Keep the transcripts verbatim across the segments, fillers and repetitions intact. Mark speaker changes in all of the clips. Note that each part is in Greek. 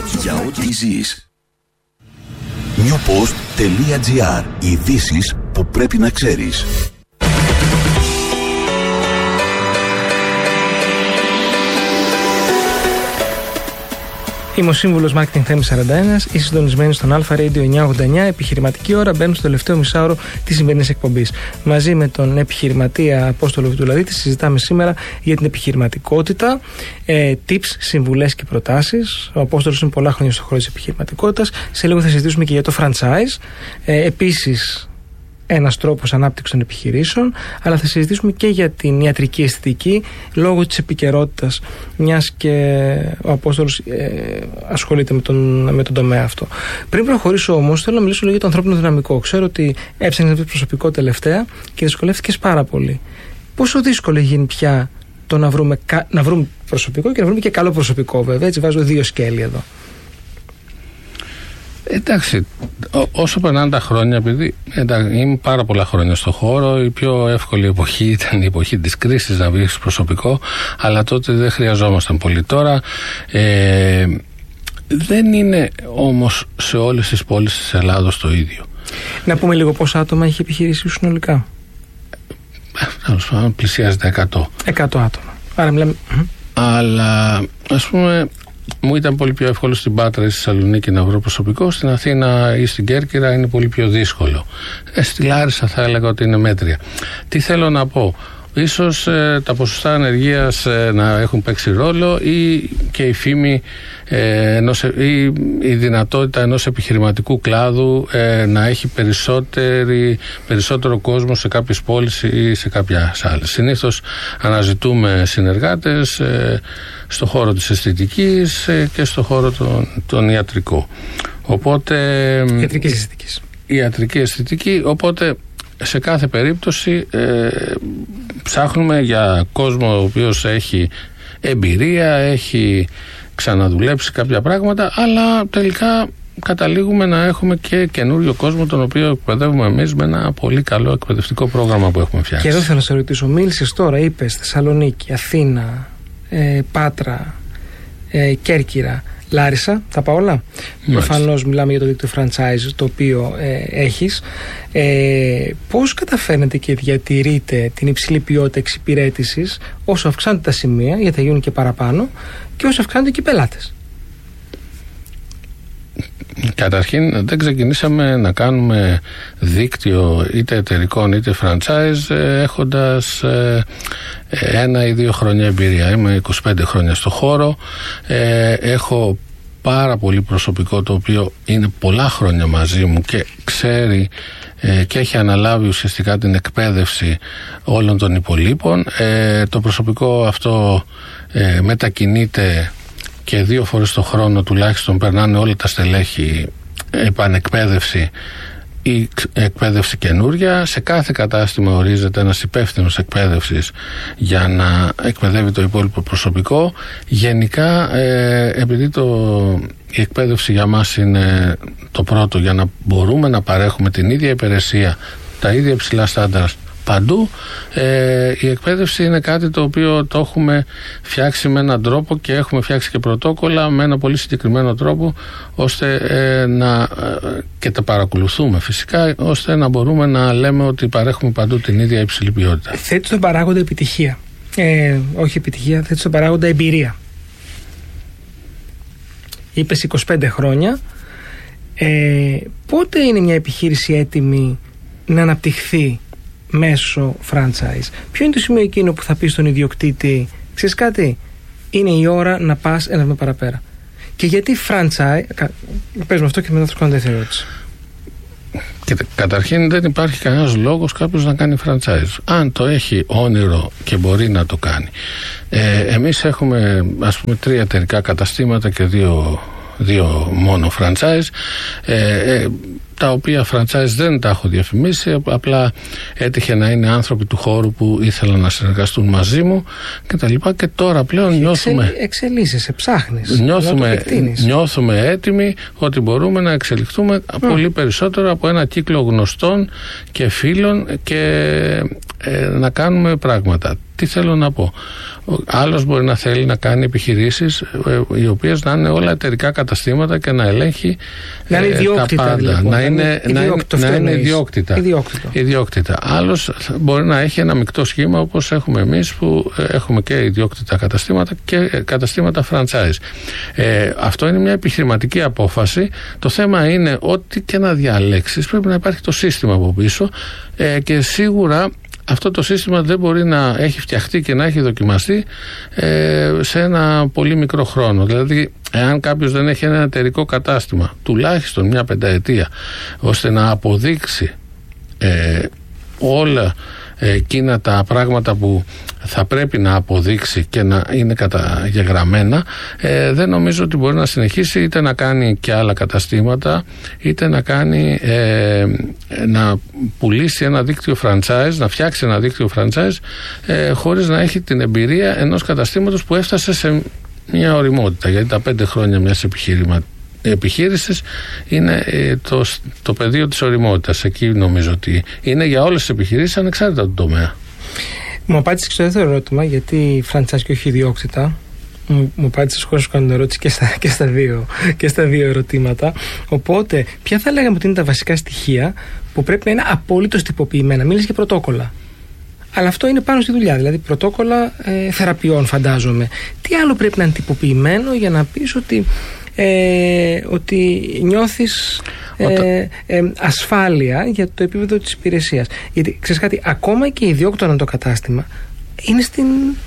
Speaker 1: Για ό,τι ζεις. newpost.gr. Ειδήσεις που πρέπει να ξέρεις.
Speaker 2: Είμαι ο σύμβουλος Marketing Θέμης σαράντα ένα. Είσαι συντονισμένοι στον Alpha Radio εννιακόσια ογδόντα εννιά. Επιχειρηματική ώρα. Μπαίνουμε στο τελευταίο μισάωρο της σημερινής εκπομπής. Μαζί με τον επιχειρηματία Απόστολο Βιτουλαδίτη συζητάμε σήμερα για την επιχειρηματικότητα, ε, tips, συμβουλές και προτάσεις. Ο Απόστολος είναι πολλά χρόνια στον χώρο της επιχειρηματικότητας. Σε λίγο θα συζητήσουμε και για το franchise. Ε, επίσης, ένας τρόπος ανάπτυξης των επιχειρήσεων, αλλά θα συζητήσουμε και για την ιατρική αισθητική λόγω της επικαιρότητας, μιας και ο Απόστολος ε, ασχολείται με τον, με τον τομέα αυτό. Πριν προχωρήσω όμως, θέλω να μιλήσω λίγο για το ανθρώπινο δυναμικό. Ξέρω ότι έψαχνες να βρεις προσωπικό τελευταία και δυσκολεύτηκες πάρα πολύ. Πόσο δύσκολο γίνει πια το να βρούμε, να βρούμε προσωπικό και να βρούμε και καλό προσωπικό, βέβαια. Έτσι βάζω δύο σκέλη εδώ.
Speaker 3: Εντάξει, ό, όσο περνάνε τα χρόνια, επειδή εντάξει, είμαι πάρα πολλά χρόνια στο χώρο, η πιο εύκολη εποχή ήταν η εποχή της κρίσης να βρεις προσωπικό, αλλά τότε δεν χρειαζόμασταν πολύ. Τώρα ε, δεν είναι όμως σε όλες τις πόλεις της Ελλάδος το ίδιο.
Speaker 2: Να πούμε λίγο πόσα άτομα έχει επιχειρήσει σου συνολικά.
Speaker 3: Ε, πλησιάζεται εκατό.
Speaker 2: εκατό άτομα. Άρα μιλάμε.
Speaker 3: Αλλά ας πούμε, μου ήταν πολύ πιο εύκολο στην Πάτρα ή στη Θεσσαλονίκη να βρω προσωπικό. Στην Αθήνα ή στην Κέρκυρα είναι πολύ πιο δύσκολο. Ε, στη Λάρισα θα έλεγα ότι είναι μέτρια. Τι θέλω να πω. Ίσως ε, τα ποσοστά ανεργίας ε, να έχουν παίξει ρόλο ή και η φήμη ε, ενός, ή η δυνατότητα ενός επιχειρηματικού κλάδου ε, να έχει περισσότερο κόσμο σε κάποιες πόλεις ή σε κάποιες άλλες. Συνήθως αναζητούμε συνεργάτες ε, στο χώρο της αισθητικής ε, και στο χώρο των, των ιατρικού. Οπότε,
Speaker 2: ιατρικής αισθητικής.
Speaker 3: Ιατρική αισθητική, οπότε σε κάθε περίπτωση ε, ψάχνουμε για κόσμο ο οποίος έχει εμπειρία, έχει ξαναδουλέψει κάποια πράγματα, αλλά τελικά καταλήγουμε να έχουμε και καινούριο κόσμο, τον οποίο εκπαιδεύουμε εμείς με ένα πολύ καλό εκπαιδευτικό πρόγραμμα που έχουμε φτιάξει.
Speaker 2: Και εδώ θέλω να σε ρωτήσω, μίλησες τώρα, είπες Θεσσαλονίκη, Αθήνα, ε, Πάτρα, ε, Κέρκυρα, Λάρισα, τα πάω όλα. Προφανώς μιλάμε για το δίκτυο franchise το οποίο ε, έχεις. Ε, πώς καταφέρνετε και διατηρείτε την υψηλή ποιότητα εξυπηρέτησης όσο αυξάνονται τα σημεία, γιατί θα γίνουν και παραπάνω, και όσο αυξάνονται και οι πελάτες?
Speaker 3: Καταρχήν δεν ξεκινήσαμε να κάνουμε δίκτυο είτε εταιρικών είτε franchise έχοντας ε, ένα ή δύο χρόνια εμπειρία. Είμαι είκοσι πέντε χρόνια στο χώρο, ε, έχω πάρα πολύ προσωπικό το οποίο είναι πολλά χρόνια μαζί μου και ξέρει ε, και έχει αναλάβει ουσιαστικά την εκπαίδευση όλων των υπολείπων. Ε, το προσωπικό αυτό ε, μετακινείται και δύο φορές το χρόνο τουλάχιστον περνάνε όλα τα στελέχη επανεκπαίδευση ή εκπαίδευση καινούρια. Σε κάθε κατάστημα ορίζεται ένας υπεύθυνος εκπαίδευσης για να εκπαιδεύει το υπόλοιπο προσωπικό. Γενικά ε, επειδή το, η εκπαίδευση για μας είναι το πρώτο για να μπορούμε να παρέχουμε την ίδια υπηρεσία, τα ίδια υψηλά στάνταρ παντού, ε, η εκπαίδευση είναι κάτι το οποίο το έχουμε φτιάξει με έναν τρόπο και έχουμε φτιάξει και πρωτόκολλα με ένα πολύ συγκεκριμένο τρόπο, ώστε ε, να ε, και τα παρακολουθούμε φυσικά, ώστε να μπορούμε να λέμε ότι παρέχουμε παντού την ίδια υψηλή ποιότητα.
Speaker 2: Θέτει στον παράγοντα επιτυχία. Ε, όχι επιτυχία, θέτει στον παράγοντα εμπειρία. Είπες είκοσι πέντε χρόνια. Ε, πότε είναι μια επιχείρηση έτοιμη να αναπτυχθεί μέσω franchise? Ποιο είναι το σημείο εκείνο που θα πει στον ιδιοκτήτη, ξέρεις κάτι, είναι η ώρα να πας ένα βήμα παραπέρα? Και γιατί franchise? Πες με αυτό και μετά θα σου κάνω δεύτερη ερώτηση.
Speaker 3: Και καταρχήν δεν υπάρχει κανένας λόγος κάποιος να κάνει franchise. Αν το έχει όνειρο και μπορεί να το κάνει. Ε, εμείς έχουμε ας πούμε τρία εταιρικά καταστήματα και δύο, δύο μόνο franchise. Ε, ε, τα οποία franchise δεν τα έχω διαφημίσει, απλά έτυχε να είναι άνθρωποι του χώρου που ήθελαν να συνεργαστούν μαζί μου και τα λοιπά, και τώρα πλέον
Speaker 2: και
Speaker 3: νιώθουμε
Speaker 2: εξελ, εξελίσσεσαι, ψάχνεις,
Speaker 3: νιώθουμε, νιώθουμε έτοιμοι ότι μπορούμε να εξελιχθούμε mm. πολύ περισσότερο από ένα κύκλο γνωστών και φίλων και ε, να κάνουμε πράγματα. Τι θέλω να πω? Άλλος μπορεί να θέλει να κάνει επιχειρήσεις ε, οι οποίες να είναι όλα εταιρικά καταστήματα και να ελέγχει
Speaker 2: να είναι
Speaker 3: ε, τα πάντα.
Speaker 2: Δηλαδή,
Speaker 3: να είναι, να είναι, να είναι ιδιόκτητα.
Speaker 2: Ιδιόκτητο.
Speaker 3: ιδιόκτητα. Άλλος μπορεί να έχει ένα μεικτό σχήμα όπως έχουμε εμείς, που ε, έχουμε και ιδιόκτητα καταστήματα και καταστήματα franchise. Ε, αυτό είναι μια επιχειρηματική απόφαση. Το θέμα είναι ότι και να διαλέξεις πρέπει να υπάρχει το σύστημα από πίσω ε, και σίγουρα αυτό το σύστημα δεν μπορεί να έχει φτιαχτεί και να έχει δοκιμαστεί ε, σε ένα πολύ μικρό χρόνο. Δηλαδή, εάν κάποιος δεν έχει ένα εταιρικό κατάστημα τουλάχιστον μια πενταετία, ώστε να αποδείξει ε, όλα εκείνα τα πράγματα που θα πρέπει να αποδείξει και να είναι καταγεγραμμένα, ε, δεν νομίζω ότι μπορεί να συνεχίσει είτε να κάνει και άλλα καταστήματα, είτε να κάνει ε, να πουλήσει ένα δίκτυο franchise, να φτιάξει ένα δίκτυο franchise ε, χωρίς να έχει την εμπειρία ενός καταστήματος που έφτασε σε μια οριμότητα, γιατί τα πέντε χρόνια μιας επιχείρημα επιχείρησης είναι το, το πεδίο της οριμότητας. Εκεί νομίζω ότι είναι για όλες τις επιχειρήσεις ανεξάρτητα του τομέα.
Speaker 2: Μου απάντησε και στο δεύτερο ερώτημα, γιατί franchise και όχι ιδιόκτητα. Μου, μου απάντησε χωρίς να κάνω ερώτηση και στα, και, στα δύο, και στα δύο ερωτήματα. Οπότε, ποια θα λέγαμε ότι είναι τα βασικά στοιχεία που πρέπει να είναι απολύτως τυποποιημένα? Μίλησε για πρωτόκολλα. Αλλά αυτό είναι πάνω στη δουλειά, δηλαδή πρωτόκολλα ε, θεραπείων, φαντάζομαι. Τι άλλο πρέπει να είναι τυποποιημένο για να πεις ότι Ε, ότι νιώθεις ε, ε, ασφάλεια για το επίπεδο της υπηρεσίας? Γιατί ξέρεις κάτι, ακόμα και ιδιόκτονα το κατάστημα είναι στην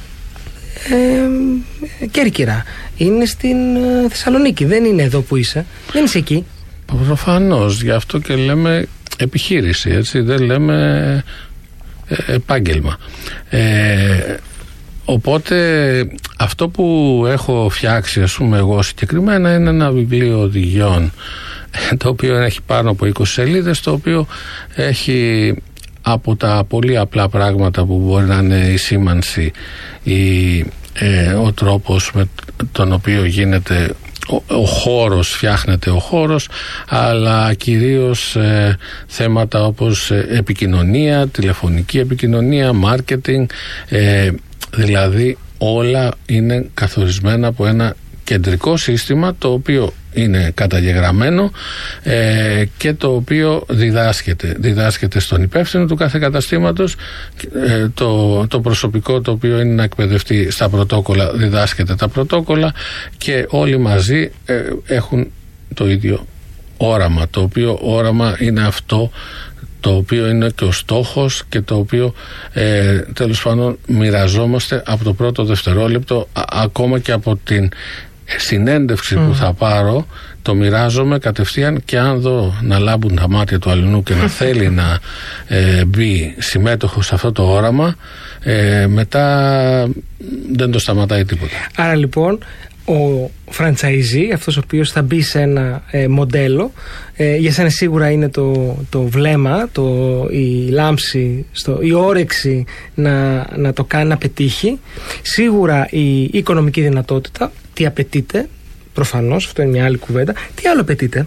Speaker 2: ε, Κέρκυρα, είναι στην ε, Θεσσαλονίκη, δεν είναι εδώ που είσαι, δεν είσαι εκεί.
Speaker 3: Προφανώς, γι' αυτό και λέμε επιχείρηση, έτσι, δεν λέμε ε, επάγγελμα. ε, Οπότε αυτό που έχω φτιάξει, ας πούμε, εγώ συγκεκριμένα, είναι ένα βιβλίο οδηγιών, το οποίο έχει πάνω από είκοσι σελίδες, το οποίο έχει από τα πολύ απλά πράγματα που μπορεί να είναι η σήμανση ή ε, ο τρόπος με τον οποίο γίνεται ο, ο χώρος, φτιάχνεται ο χώρος, αλλά κυρίως ε, θέματα όπως ε, επικοινωνία, τηλεφωνική επικοινωνία, marketing, ε, δηλαδή όλα είναι καθορισμένα από ένα κεντρικό σύστημα, το οποίο είναι καταγεγραμμένο ε, και το οποίο διδάσκεται διδάσκεται στον υπεύθυνο του κάθε καταστήματος, ε, το, το προσωπικό το οποίο είναι να εκπαιδευτεί στα πρωτόκολλα διδάσκεται τα πρωτόκολλα και όλοι μαζί ε, έχουν το ίδιο όραμα, το οποίο όραμα είναι αυτό το οποίο είναι και ο στόχος και το οποίο ε, τέλος πάντων μοιραζόμαστε από το πρώτο δευτερόλεπτο, α, ακόμα και από την συνέντευξη mm. που θα πάρω, το μοιράζομαι κατευθείαν, και αν δω να λάμπουν τα μάτια του αλληνού και να θέλει να ε, μπει συμμέτοχο σε αυτό το όραμα, ε, μετά δεν το σταματάει τίποτα. Άρα λοιπόν
Speaker 2: ο franchisee, αυτός ο οποίος θα μπει σε ένα ε, μοντέλο, ε, για σένα σίγουρα είναι το, το βλέμμα, το, η λάμψη, στο, η όρεξη να, να το κάνει να πετύχει. Σίγουρα η οικονομική δυνατότητα, τι απαιτείται, προφανώς, αυτό είναι μια άλλη κουβέντα. Τι άλλο απαιτείται?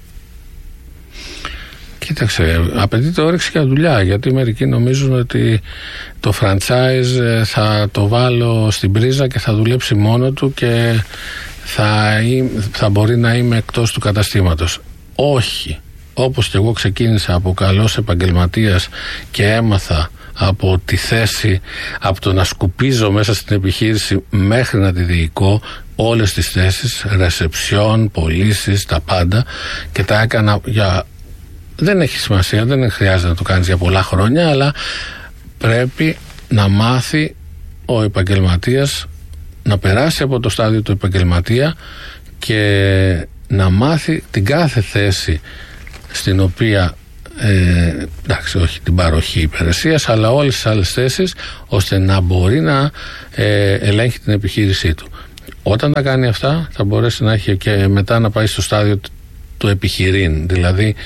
Speaker 3: Κοίταξε, απαιτείται όρεξη για δουλειά, γιατί μερικοί νομίζουν ότι το franchise θα το βάλω στην πρίζα και θα δουλέψει μόνο του και θα, θα μπορεί να είμαι εκτός του καταστήματος. Όχι. Όπως και εγώ ξεκίνησα από καλός επαγγελματίας και έμαθα από τη θέση, από το να σκουπίζω μέσα στην επιχείρηση μέχρι να τη διοικώ, όλες τις θέσεις, ρεσεψιόν, πωλήσεις, τα πάντα, και τα έκανα για... Δεν έχει σημασία, δεν χρειάζεται να το κάνεις για πολλά χρόνια, αλλά πρέπει να μάθει ο επαγγελματίας να περάσει από το στάδιο του επαγγελματία και να μάθει την κάθε θέση στην οποία ε, εντάξει, όχι την παροχή υπηρεσίας, αλλά όλες τις άλλες θέσεις, ώστε να μπορεί να ε, ελέγχει την επιχείρησή του. Όταν τα κάνει αυτά, θα μπορέσει να έχει και μετά να πάει στο στάδιο του επιχειρήν, δηλαδή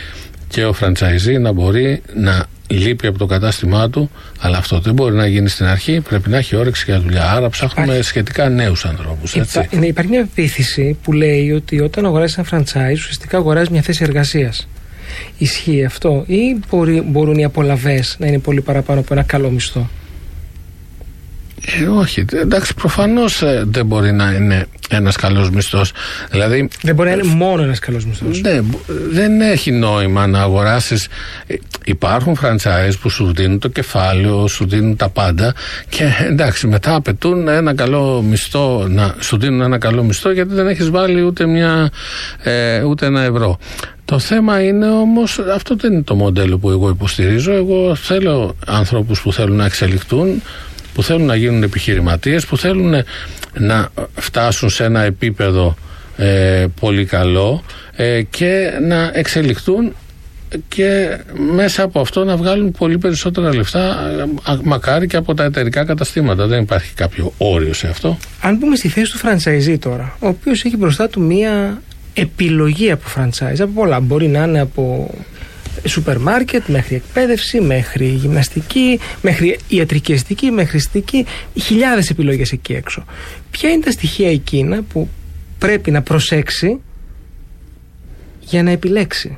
Speaker 3: και ο franchisee να μπορεί να λείπει από το κατάστημά του, αλλά αυτό δεν μπορεί να γίνει στην αρχή, πρέπει να έχει όρεξη για δουλειά. Άρα ψάχνουμε υπάρχει, σχετικά νέους ανθρώπους.
Speaker 2: Υπά, ναι, υπάρχει μια πεποίθηση που λέει ότι όταν αγοράζεις ένα franchise, ουσιαστικά αγοράζεις μια θέση εργασίας. Ισχύει αυτό ή μπορεί, μπορούν οι απολαβές να είναι πολύ παραπάνω από ένα καλό μισθό?
Speaker 3: Ε, όχι, εντάξει, προφανώς ε, δεν μπορεί να είναι ένας καλός μισθός. Δηλαδή,
Speaker 2: δεν μπορεί να είναι μόνο ένας καλός μισθός.
Speaker 3: Ναι, δεν έχει νόημα να αγοράσεις. Υπάρχουν franchise που σου δίνουν το κεφάλαιο, σου δίνουν τα πάντα και εντάξει, μετά απαιτούν ένα καλό μισθό, να σου δίνουν ένα καλό μισθό γιατί δεν έχεις βάλει ούτε, μια, ε, ούτε ένα ευρώ. Το θέμα είναι όμως, αυτό δεν είναι το μοντέλο που εγώ υποστηρίζω. Εγώ θέλω ανθρώπους που θέλουν να εξελιχθούν, που θέλουν να γίνουν επιχειρηματίες, που θέλουν να φτάσουν σε ένα επίπεδο ε, πολύ καλό ε, και να εξελιχθούν και μέσα από αυτό να βγάλουν πολύ περισσότερα λεφτά, μακάρι και από τα εταιρικά καταστήματα. Δεν υπάρχει κάποιο όριο σε αυτό.
Speaker 2: Αν μπούμε στη θέση του franchisee τώρα, ο οποίος έχει μπροστά του μία επιλογή από franchise, από πολλά, μπορεί να είναι από σούπερ μάρκετ, μέχρι εκπαίδευση, μέχρι γυμναστική, μέχρι ιατρική αισθητική, μέχρι αισθητική, χιλιάδες επιλογές εκεί έξω. Ποια είναι τα στοιχεία εκείνα που πρέπει να προσέξει για να επιλέξει?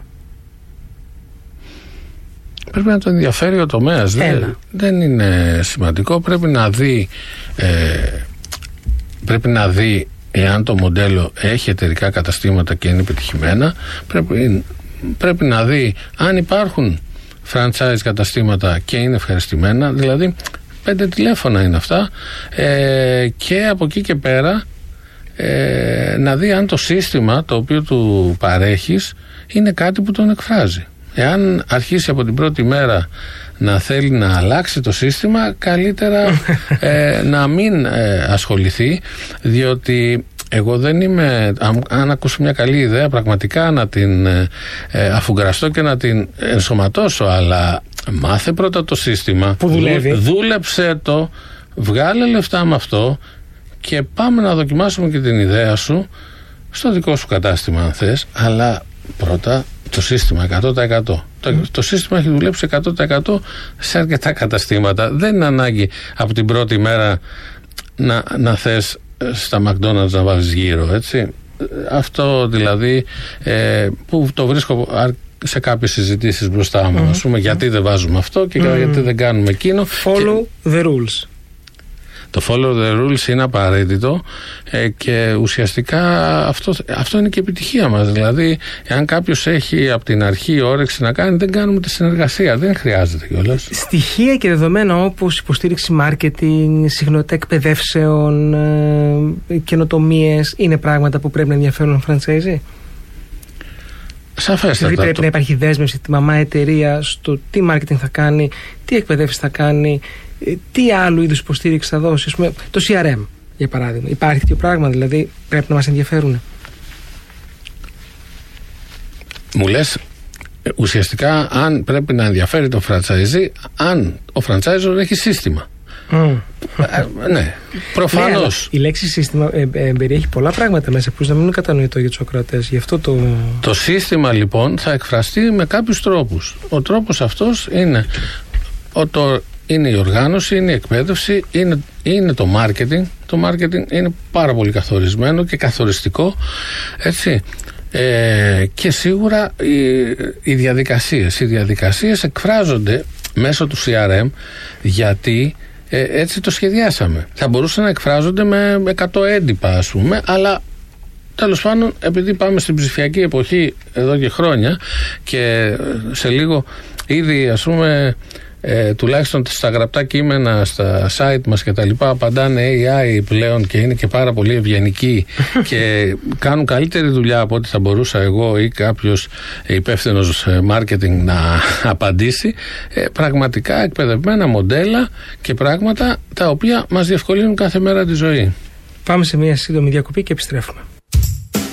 Speaker 3: Πρέπει να τον ενδιαφέρει ο τομέας. Δεν, δεν είναι σημαντικό. Πρέπει να δει ε, πρέπει να δει εάν το μοντέλο έχει εταιρικά καταστήματα και είναι επιτυχημένα. Πρέπει Πρέπει να δει αν υπάρχουν franchise καταστήματα και είναι ευχαριστημένα, δηλαδή πέντε τηλέφωνα είναι αυτά, ε, και από εκεί και πέρα ε, να δει αν το σύστημα το οποίο του παρέχεις είναι κάτι που τον εκφράζει. Εάν αρχίσει από την πρώτη μέρα να θέλει να αλλάξει το σύστημα, καλύτερα ε, να μην ε, ασχοληθεί, διότι εγώ δεν είμαι, αν, αν ακούσω μια καλή ιδέα πραγματικά να την ε, αφουγκραστώ και να την ενσωματώσω, αλλά μάθε πρώτα το σύστημα
Speaker 2: που δουλεύει,
Speaker 3: δού, δούλεψε το, βγάλε λεφτά με αυτό και πάμε να δοκιμάσουμε και την ιδέα σου στο δικό σου κατάστημα αν θες, αλλά πρώτα το σύστημα εκατό τοις εκατό. Mm. Το, το σύστημα έχει δουλέψει εκατό τοις εκατό σε αρκετά καταστήματα. Δεν είναι ανάγκη από την πρώτη μέρα να, να θες στα McDonald's να βάλεις γύρω, έτσι. Αυτό δηλαδή ε, που το βρίσκω σε κάποιες συζητήσεις μπροστά μου, mm. ας πούμε, γιατί δεν βάζουμε αυτό και mm. γιατί δεν κάνουμε εκείνο.
Speaker 2: Follow και the rules.
Speaker 3: Το follow the rules είναι απαραίτητο ε, και ουσιαστικά αυτό, αυτό είναι και η επιτυχία μας. Δηλαδή, εάν κάποιος έχει από την αρχή όρεξη να κάνει, δεν κάνουμε τη συνεργασία. Δεν χρειάζεται κιόλας.
Speaker 2: Στοιχεία και δεδομένα όπως υποστήριξη marketing, συχνότητα εκπαιδεύσεων, ε, καινοτομίες, είναι πράγματα που πρέπει να ενδιαφέρουν franchisee.
Speaker 3: Σαφέστατα.
Speaker 2: Δηλαδή πρέπει το... να υπάρχει δέσμευση τη μαμά εταιρεία στο τι marketing θα κάνει, τι εκπαιδεύσεις θα κάνει, τι άλλου είδους υποστήριξη θα δώσει. Ας πούμε, το σι αρ εμ για παράδειγμα. Υπάρχει τέτοιο πράγμα, δηλαδή πρέπει να μας ενδιαφέρουν.
Speaker 3: Μου λες ουσιαστικά αν πρέπει να ενδιαφέρει το franchisee, αν ο franchisor έχει σύστημα. Mm. Ε, ναι, προφανώς.
Speaker 2: Ναι, η λέξη σύστημα ε, ε, περιέχει πολλά πράγματα μέσα που να μην είναι κατανοητό για τους ακροατές. Γι' αυτό το...
Speaker 3: το σύστημα λοιπόν θα εκφραστεί με κάποιους τρόπους. Ο τρόπος αυτός είναι, ο, το, είναι η οργάνωση, είναι η εκπαίδευση, είναι, είναι το marketing. Το marketing είναι πάρα πολύ καθορισμένο και καθοριστικό, έτσι. Ε, και σίγουρα οι, οι διαδικασίες. Οι διαδικασίες εκφράζονται μέσω του σι αρ εμ γιατί Ε, έτσι το σχεδιάσαμε. Θα μπορούσαν να εκφράζονται με εκατό έντυπα, ας πούμε, αλλά τέλος πάντων, επειδή πάμε στην ψηφιακή εποχή εδώ και χρόνια και σε λίγο ήδη, ας πούμε, ε, τουλάχιστον στα γραπτά κείμενα, στα site μας και τα λοιπά, απαντάνε έι άι πλέον και είναι και πάρα πολύ ευγενικοί και κάνουν καλύτερη δουλειά από ό,τι θα μπορούσα εγώ ή κάποιος υπεύθυνος marketing να απαντήσει. Ε, πραγματικά εκπαιδευμένα μοντέλα και πράγματα τα οποία μας διευκολύνουν κάθε μέρα τη ζωή.
Speaker 2: Πάμε σε μια σύντομη διακοπή και επιστρέφουμε.